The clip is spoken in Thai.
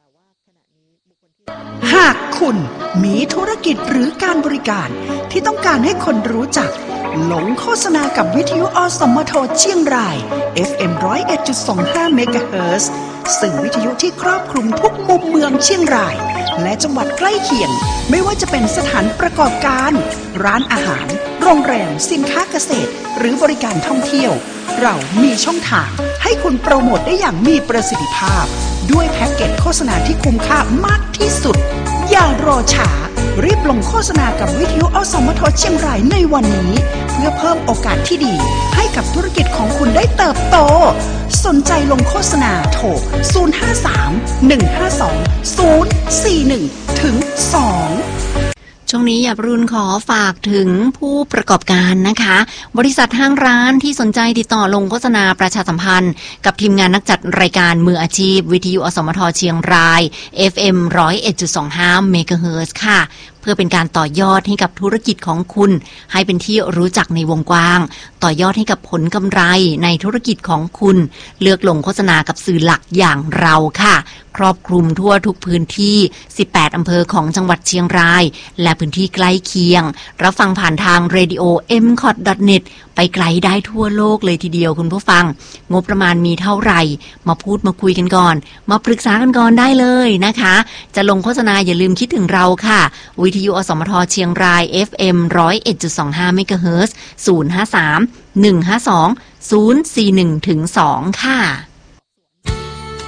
หากคุณมีธุรกิจหรือการบริการที่ต้องการให้คนรู้จักหลงโฆษณากับวิทยุอสมทเชียงราย FM 101.25 เมกะเฮิรตซ์สื่อวิทยุที่ครอบคลุมทุกมุมเมืองเชียงรายและจังหวัดใกล้เคียงไม่ว่าจะเป็นสถานประกอบการร้านอาหารโรงแรมสินค้าเกษตรหรือบริการท่องเที่ยวเรามีช่องทางให้คุณโปรโมทได้อย่างมีประสิทธิภาพด้วยแพ็กเกจโฆษณาที่คุ้มค่ามากที่สุดอย่ารอช้ารีบลงโฆษณากับวิทยุอสมทเชียงรายในวันนี้เพื่อเพิ่มโอกาสที่ดีให้กับธุรกิจของคุณได้เติบโตสนใจลงโฆษณาโทร 053-152-041 ถึง 2 ช่วงนี้อย่ารุนขอฝากถึงผู้ประกอบการนะคะบริษัทห้างร้านที่สนใจติดต่อลงโฆษณาประชาสัมพันธ์กับทีมงานนักจัดรายการมืออาชีพวิทยุอสมทเชียงราย FM 101.25 เมกะเฮิรตซ์ค่ะเพื่อเป็นการต่อยอดให้กับธุรกิจของคุณให้เป็นที่รู้จักในวงกว้างต่อยอดให้กับผลกำไรในธุรกิจของคุณเลือกลงโฆษณากับสื่อหลักอย่างเราค่ะครอบคลุมทั่วทุกพื้นที่18อำเภอของจังหวัดเชียงรายและพื้นที่ใกล้เคียงรับฟังผ่านทาง radio.mcot.net ไปไกลได้ทั่วโลกเลยทีเดียวคุณผู้ฟังงบประมาณมีเท่าไหร่มาพูดมาคุยกันก่อนมาปรึกษากันก่อนได้เลยนะคะจะลงโฆษณาอย่าลืมคิดถึงเราค่ะวิทยุอสมทเชียงราย FM 101.25 เมกะเฮิรตซ์ 053 152 041 ถึง 2 ค่ะ